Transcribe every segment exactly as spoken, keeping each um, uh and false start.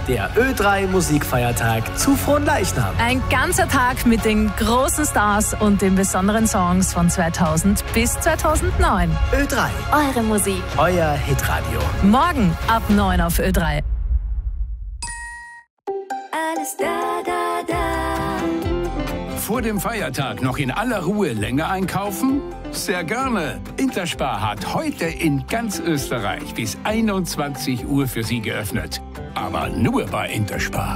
der Ö drei Musikfeiertag zu Fronleichnam. Ein ganzer Tag mit den großen Stars und den besonderen Songs von zweitausend bis zweitausendneun. Ö drei, Eure Musik. euer Hitradio. Morgen ab neun auf Ö drei. Alles da, da, da. Vor dem Feiertag noch in aller Ruhe länger einkaufen? Sehr gerne. Interspar hat heute in ganz Österreich bis einundzwanzig Uhr für Sie geöffnet. Aber nur bei Interspar.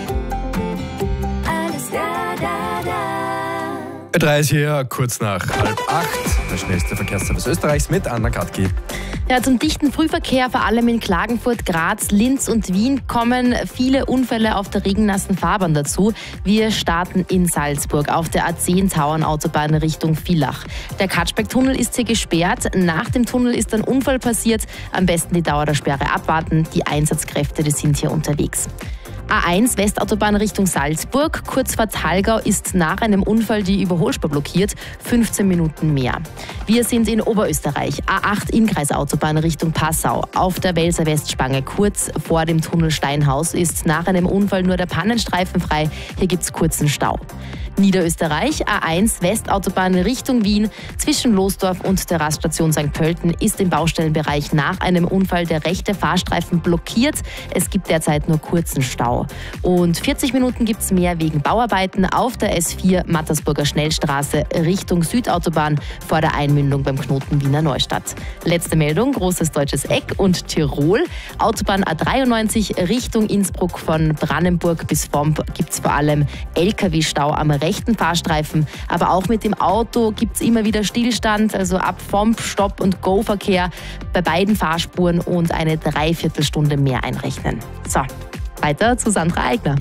Alles da, da, da. Ö drei ist hier, kurz nach halb acht. Der schnellste Verkehrsservice Österreichs mit Anna Katki. Ja, zum dichten Frühverkehr, vor allem in Klagenfurt, Graz, Linz und Wien, kommen viele Unfälle auf der regennassen Fahrbahn dazu. Wir starten in Salzburg auf der A zehn Tauernautobahn Richtung Villach. Der Katschbeck-Tunnel ist hier gesperrt. Nach dem Tunnel ist ein Unfall passiert. Am besten die Dauer der Sperre abwarten. Die Einsatzkräfte, die sind hier unterwegs. A eins Westautobahn Richtung Salzburg. Kurz vor Thalgau ist nach einem Unfall die Überholspur blockiert. fünfzehn Minuten mehr. Wir sind in Oberösterreich. A acht Innkreisautobahn Richtung Passau. Auf der Welser Westspange kurz vor dem Tunnel Steinhaus ist nach einem Unfall nur der Pannenstreifen frei. Hier gibt es kurzen Stau. Niederösterreich, A eins Westautobahn Richtung Wien. Zwischen Losdorf und der Raststation Sankt Pölten ist im Baustellenbereich nach einem Unfall der rechte Fahrstreifen blockiert. Es gibt derzeit nur kurzen Stau. Und vierzig Minuten gibt es mehr wegen Bauarbeiten auf der S vier Mattersburger Schnellstraße Richtung Südautobahn vor der Einmündung beim Knoten Wiener Neustadt. Letzte Meldung, Großes Deutsches Eck und Tirol. Autobahn A dreiundneunzig Richtung Innsbruck von Brannenburg bis Vomp gibt es vor allem L K W-Stau am rechten Fahrstreifen. Aber auch mit dem Auto gibt es immer wieder Stillstand, also ab Vomp, Stopp- und Go-Verkehr bei beiden Fahrspuren und eine Dreiviertelstunde mehr einrechnen. So, weiter zu Sandra Eigner.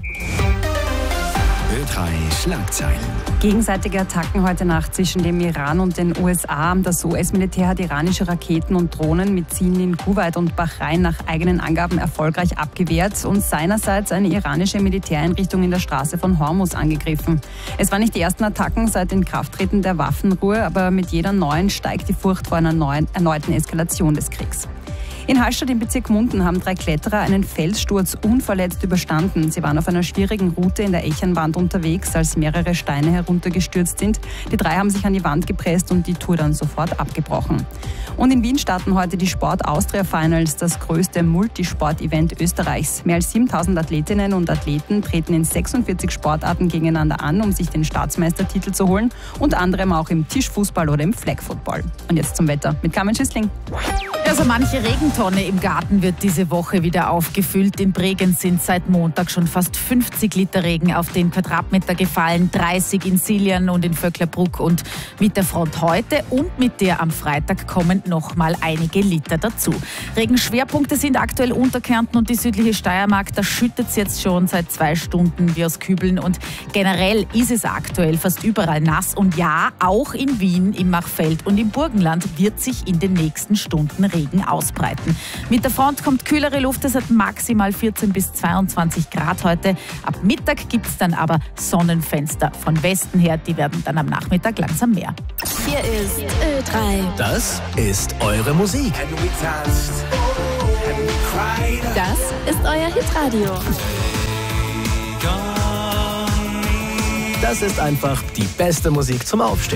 Ö drei Schlagzeilen. Gegenseitige Attacken heute Nacht zwischen dem Iran und den U S A. Das U S-Militär hat iranische Raketen und Drohnen mit Zielen in Kuwait und Bahrain nach eigenen Angaben erfolgreich abgewehrt und seinerseits eine iranische Militäreinrichtung in der Straße von Hormuz angegriffen. Es waren nicht die ersten Attacken seit Inkrafttreten der Waffenruhe, aber mit jeder neuen steigt die Furcht vor einer neuen, erneuten Eskalation des Kriegs. In Hallstatt im Bezirk Munden haben drei Kletterer einen Felssturz unverletzt überstanden. Sie waren auf einer schwierigen Route in der Echenwand unterwegs, als mehrere Steine heruntergestürzt sind. Die drei haben sich an die Wand gepresst und die Tour dann sofort abgebrochen. Und in Wien starten heute die Sport Austria Finals, das größte Multisport-Event Österreichs. Mehr als siebentausend Athletinnen und Athleten treten in sechsundvierzig Sportarten gegeneinander an, um sich den Staatsmeistertitel zu holen. Unter anderem auch im Tischfußball oder im Flag Football. Und jetzt zum Wetter mit Carmen Schüssling. Also manche Regentonne im Garten wird diese Woche wieder aufgefüllt. In Bregenz sind seit Montag schon fast fünfzig Liter Regen auf den Quadratmeter gefallen, dreißig in Siljan und in Vöcklerbruck. Und mit der Front heute und mit der am Freitag kommen noch mal einige Liter dazu. Regenschwerpunkte sind aktuell Unterkärnten und die südliche Steiermark. Da schüttet es jetzt schon seit zwei Stunden wie aus Kübeln. Und generell ist es aktuell fast überall nass. Und ja, auch in Wien, im Machfeld und im Burgenland wird sich in den nächsten Stunden Regen ausbreiten. Mit der Front kommt kühlere Luft, es hat maximal vierzehn bis zweiundzwanzig Grad heute. Ab Mittag gibt es dann aber Sonnenfenster von Westen her, die werden dann am Nachmittag langsam mehr. Hier ist Ö drei. Das ist eure Musik. Das ist euer Hitradio. Das ist einfach die beste Musik zum Aufstehen.